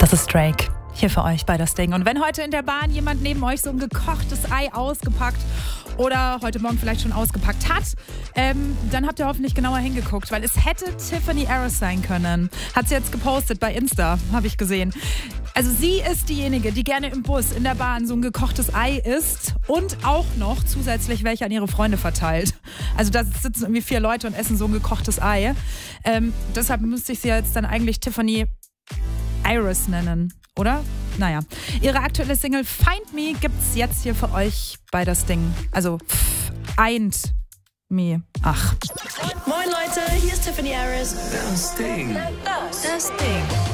Das ist Drake. Hier für euch bei das Ding. Und wenn heute in der Bahn jemand neben euch so ein gekochtes Ei ausgepackt oder heute Morgen vielleicht schon ausgepackt hat, dann habt ihr hoffentlich genauer hingeguckt, weil es hätte Tiffany Harris sein können. Hat sie jetzt gepostet bei Insta, habe ich gesehen. Also sie ist diejenige, die gerne im Bus, in der Bahn so ein gekochtes Ei isst und auch noch zusätzlich welche an ihre Freunde verteilt. Also da sitzen irgendwie 4 Leute und essen so ein gekochtes Ei. Deshalb müsste ich sie jetzt dann eigentlich Tiffany Harris nennen, oder? Naja. Ihre aktuelle Single Find Me gibt's jetzt hier für euch bei das Ding. Also Find Me. Ach. Moin Leute, hier ist Tiffany Harris. Das Ding. Das Ding.